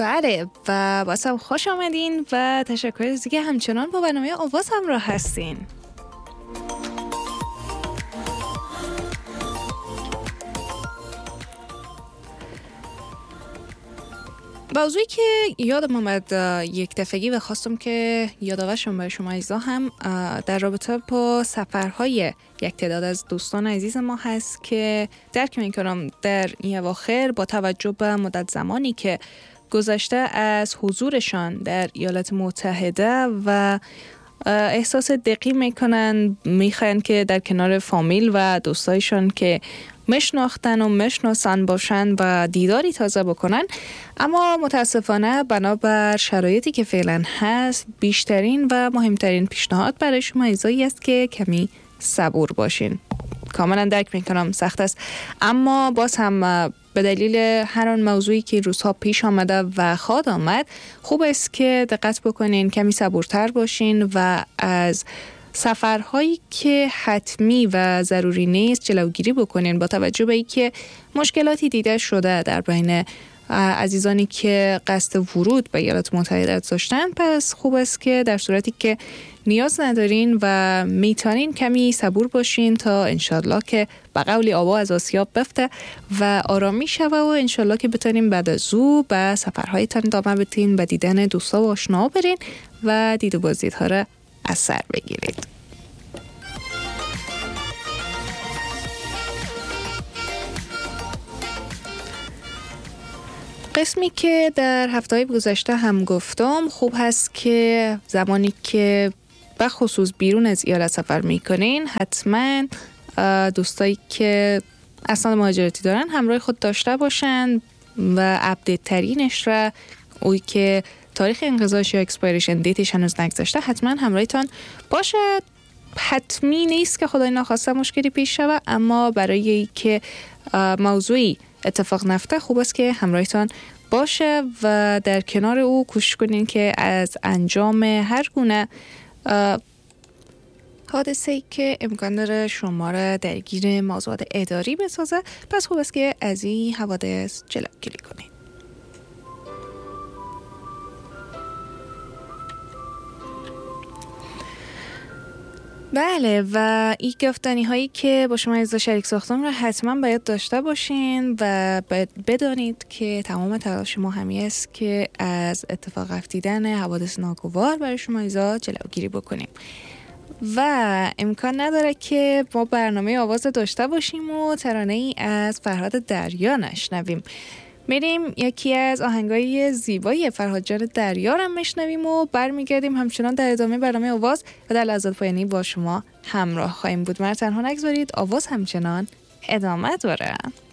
بله و باز هم خوش آمدین و تشکر از اینکه همچنان با برنامه آواز همراه هستین. موضوعی که یادم اومد یک دفعگی و خواستم که یادآورشم برای شما عزیزا هم در رابطه با سفرهای یک تعداد از دوستان عزیز ما هست که درک می‌کنم در این اواخر با توجه به مدت زمانی که گذشته از حضورشان در ایالات متحده و احساس دقیق میکنن، میخواین که در کنار فامیل و دوستایشان که مشناختن و مشناسن باشن و دیداری تازه بکنن، اما متاسفانه بنابر شرایطی که فعلا هست بیشترین و مهمترین پیشنهاد برای شما عزیزایی است که کمی صبور باشین. کاملا درک میکنم سخت است، اما باز هم به دلیل هر آن موضوعی که روزها پیش آمده و خواهد آمد خوب است که دقت بکنین، کمی صبورتر باشین و از سفرهایی که حتمی و ضروری نیست جلوگیری بکنین، با توجه به اینکه مشکلاتی دیده شده در بین عزیزانی که قصد ورود به ایالات متحده داشتن. پس خوب است که در صورتی که نیاز ندارین و میتونین کمی صبور باشین تا انشالله که به قولی آوا از آسیاب بفته و آرامی شوه و انشالله که بتونین بعد از او به سفرهایتان ادامه بدین، به دیدن دوستا و آشنا برین و دید و بازدیدها را اثر بگیرید. قسمی که در هفته‌های گذشته هم گفتم، خوب هست که زمانی که به خصوص بیرون از ایالت سفر میکنین حتما دوستایی که اصلا مهاجرتی دارن همراه خود داشته باشن و اپدیت ترینش را، اوی که تاریخ انقضاش یا اکسپایریشن دیتش هنوز نگذشته، حتما همراهتان باشه. حتمی نیست که خدای ناخواسته مشکلی پیش شود، اما برای که موضوعی اتفاق نفته خوب است که همراهتان باشه و در کنار او کوشش کنین که از انجام هر گونه حادثه‌ای که امکان داره شما را درگیر موضوعات اداری بسازه، پس خوب است که از این حوادث جلوگیری کنین. بله و این گفتنی هایی که با شما عزیزا شریک ساختم را حتما باید داشته باشین و بدانید که تمام تلاش ما همی است که از اتفاق افتیدن حوادث ناگوار برای شما عزیزا جلوگیری بکنیم و امکان نداره که ما برنامه آواز داشته باشیم و ترانه ای از فرهاد دریا نشنویم. میریم یکی از آهنگای زیبای فرهاد جان دریا رو میشنویم و برمیگردیم همچنان در ادامه برنامه آواز و در لحظات پایانی با شما همراه خواهیم بود. مرا تنها نگذارید، آواز همچنان ادامه داره.